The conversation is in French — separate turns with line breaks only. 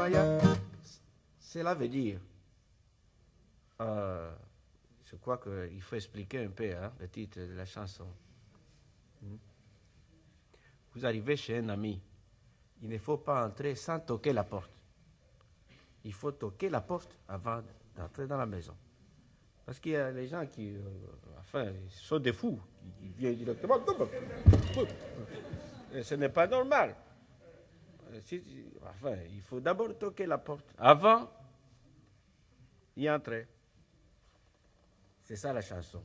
Maya, cela veut dire, je crois qu'il faut expliquer un peu le titre de la chanson. Vous arrivez chez un ami, il ne faut pas entrer sans toquer la porte. Il faut toquer la porte avant d'entrer dans la maison. Parce qu'il y a les gens qui, ils sont des fous, qui viennent directement. Et ce n'est pas normal. Il faut d'abord toquer la porte avant d'y entrer. C'est ça la chanson.